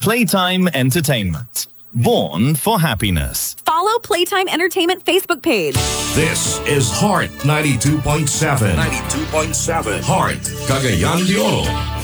Playtime Entertainment. Born for happiness. Follow Playtime Entertainment Facebook page. This is Heart 92.7. 92.7. Heart, Cagayan de Oro.